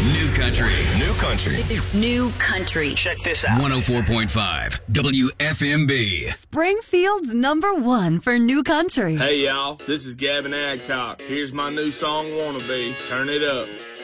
New country. New country. New country. Check this out. 104.5 WFMB. Springfield's #1 for new country. Hey, y'all. This is Gavin Adcock. Here's my new song, Wannabe. Turn it up.